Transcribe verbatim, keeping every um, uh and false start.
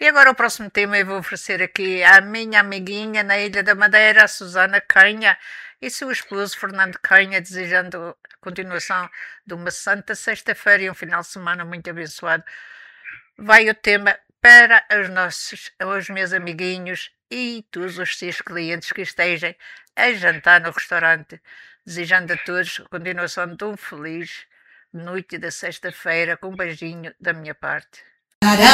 E agora o próximo tema eu vou oferecer aqui à minha amiguinha na Ilha da Madeira, a Susana Canha, e seu esposo Fernando Canha, desejando a continuação de uma santa sexta-feira e um final de semana muito abençoado. Vai o tema para os nossos, os meus amiguinhos e todos os seus clientes que estejam a jantar no restaurante, desejando a todos a continuação de um feliz noite da sexta-feira, com um beijinho da minha parte.